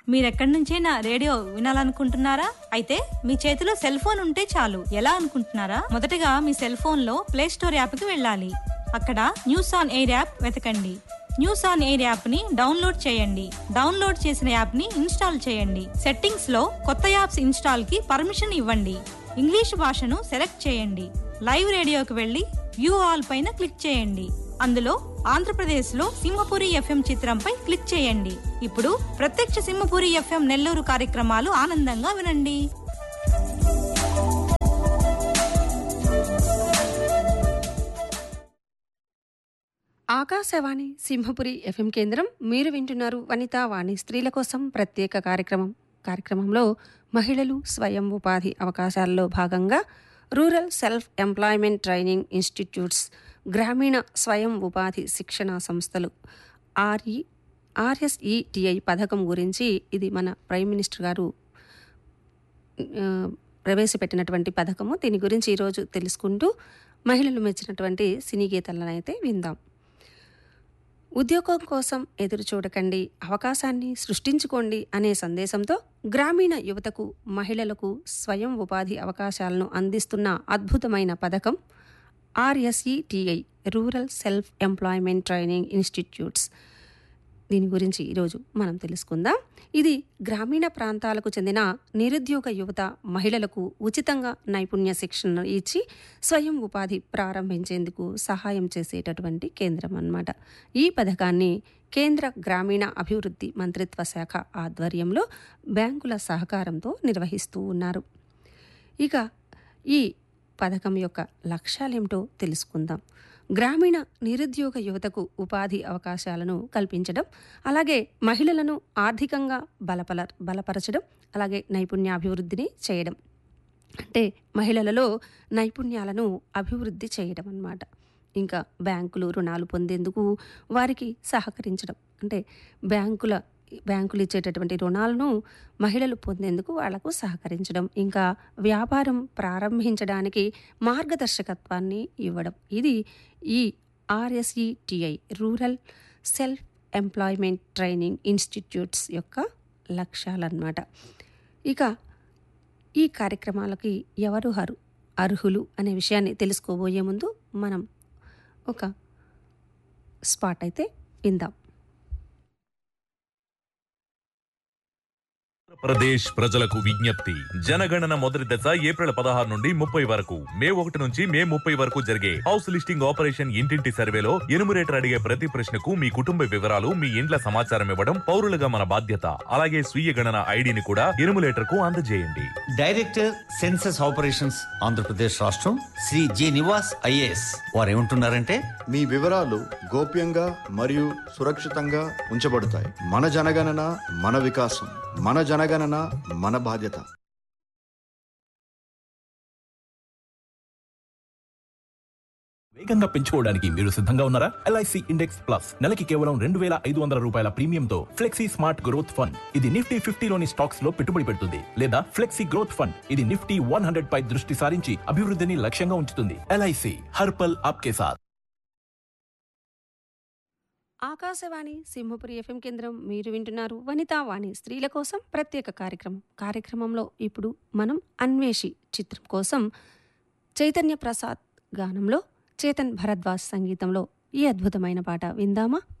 మీరెక్కడి నుంచైనా రేడియో వినాలనుకుంటున్నారా? అయితే మీ చేతిలో సెల్ ఫోన్ ఉంటే చాలు. ఎలా అనుకుంటున్నారా? మొదటగా మీ సెల్ ఫోన్ లో ప్లే స్టోర్ యాప్ కి వెళ్ళాలి. అక్కడ న్యూస్ ఆన్ ఎయిర్ యాప్ వెతకండి. న్యూస్ ఆన్ ఎయిర్ యాప్ ని డౌన్లోడ్ చేయండి. డౌన్లోడ్ చేసిన యాప్ ని ఇన్స్టాల్ చేయండి. సెట్టింగ్స్ లో కొత్త యాప్స్ ఇన్స్టాల్ కి పర్మిషన్ ఇవ్వండి. ఇంగ్లీష్ భాషను సెలెక్ట్ చేయండి. లైవ్ రేడియోకి వెళ్లి వ్యూ ఆల్ పైన క్లిక్ చేయండి. అందులో ఆంధ్రప్రదేశ్ లో సింహపురి ఎఫ్ఎం చిత్రంపై క్లిక్ చేయండి. ఇప్పుడు ప్రత్యక్ష సింహపురి ఎఫ్ఎం నెల్లూరు కార్యక్రమాలు ఆనందంగా వినండి. ఆకాశవాణి సింహపురి ఎఫ్ఎం కేంద్రం. మీరు వింటున్నారు వనితా వాణి స్త్రీల కోసం ప్రత్యేక కార్యక్రమంలో మహిళలు స్వయం ఉపాధి అవకాశాల్లో భాగంగా rural self employment training institutes, గ్రామీణ స్వయం ఉపాధి శిక్షణా సంస్థలు RSETI పథకం గురించి, ఇది మన ప్రైమ్ మినిస్టర్ గారు ప్రవేశపెట్టినటువంటి పథకము. దీని గురించి ఈరోజు తెలుసుకుంటూ మహిళలు మెచ్చినటువంటి సినీ గీతాలను అయితే విందాం. ఉద్యోగం కోసం ఎదురు చూడకండి, అవకాశాన్ని సృష్టించుకోండి అనే సందేశంతో గ్రామీణ యువతకు, మహిళలకు స్వయం ఉపాధి అవకాశాలను అందిస్తున్న అద్భుతమైన పథకం RSETI, rural self employment training institutes. దీని గురించి ఈరోజు మనం తెలుసుకుందాం. ఇది గ్రామీణ ప్రాంతాలకు చెందిన నిరుద్యోగ యువత, మహిళలకు ఉచితంగా నైపుణ్య శిక్షణ ఇచ్చి స్వయం ఉపాధి ప్రారంభించేందుకు సహాయం చేసేటటువంటి కేంద్రం అన్నమాట. ఈ పథకాన్ని కేంద్ర గ్రామీణ అభివృద్ధి మంత్రిత్వ శాఖ ఆధ్వర్యంలో బ్యాంకుల సహకారంతో నిర్వహిస్తూ ఉన్నారు. ఇక ఈ పథకం యొక్క లక్ష్యాలేమిటో తెలుసుకుందాం. గ్రామీణ నిరుద్యోగ యువతకు ఉపాధి అవకాశాలను కల్పించడం, అలాగే మహిళలను ఆర్థికంగా బలపరచడం, అలాగే నైపుణ్యాభివృద్ధిని చేయడం. అంటే మహిళలలో నైపుణ్యాలను అభివృద్ధి చేయడం అన్నమాట. ఇంకా బ్యాంకులు రుణాలు పొందేందుకు వారికి సహకరించడం, అంటే బ్యాంకులు ఇచ్చేటటువంటి రుణాలను మహిళలు పొందేందుకు వాళ్లకు సహకరించడం, ఇంకా వ్యాపారం ప్రారంభించడానికి మార్గదర్శకత్వాన్ని ఇవ్వడం. ఇది ఈ RSETI, rural self employment training institutes యొక్క లక్ష్యాలన్నమాట. ఇక ఈ కార్యక్రమాలకి ఎవరు అర్హులు అనే విషయాన్ని తెలుసుకోబోయే ముందు మనం ఒక స్పాట్ అయితే విందాం. ప్రదేశ్ ప్రజలకు విజ్ఞప్తి. జనగణన మొదటి దశ ఏప్రిల్ 16 నుండి 30 వరకు, మే 1 నుంచి మే 30 వరకు జరిగే హౌస్ లిస్టింగ్ ఆపరేషన్ ఇంటింటి సర్వేలో ఎనుమరేటర్ అడిగే ప్రతి ప్రశ్నకు మీ కుటుంబ వివరాలు, మీ ఇండ్ల సమాచారం ఇవ్వడం పౌరులుగా మన బాధ్యత. అలాగే స్వీయ గణన ఐడిని కూడా ఎనుమరేటర్ కు అందజేయండి. డైరెక్టర్ సెన్సస్ ఆపరేషన్స్ ఆంధ్రప్రదేశ్ రాష్ట్రం శ్రీ జి నివాస్ ఐఏఎస్ వారు ఏమంటున్నారంటే, మీ వివరాలు గోప్యంగా మరియు సురక్షితంగా ఉంచబడతాయి. మన జనగణన మన వికాసం, మన జనగణన మన బాధ్యత. వేగంగా పెంచుకోవడానికి మీరు సిద్ధంగా ఉన్నారా? LIC ఇండెక్స్ ప్లస్ నెలకి కేవలం 2,500 రూపాయల ప్రీమియంతో ఫ్లెక్సీ స్మార్ట్ గ్రోత్ ఫండ్. ఇది నిఫ్టీ 50లోని స్టాక్స్ లో పెట్టుబడి పెడుతుంది. లేదా ఫ్లెక్సీ గ్రోత్ ఫండ్, ఇది నిఫ్టీ 100 పై దృష్టి సారించి అభివృద్ధిని లక్ష్యంగా ఉంచుతుంది. LIC హర్ పల్ ఆప్కే సాత్. ఆకాశవాణి సింహపురి ఎఫ్ఎం కేంద్రం. మీరు వింటున్నారు వనితా వాణి స్త్రీల కోసం ప్రత్యేక కార్యక్రమంలో ఇప్పుడు మనం అన్వేషి చిత్రం కోసం చైతన్య ప్రసాద్ గానంలో, చేతన్ భరద్వాజ్ సంగీతంలో ఈ అద్భుతమైన పాట విందామా?